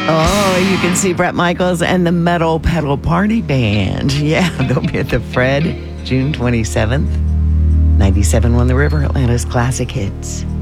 Oh, you can see Bret Michaels and the Metal Pedal Party Band. Yeah, they'll be at the Fred, June 27th. 97 On the River, Atlanta's classic hits.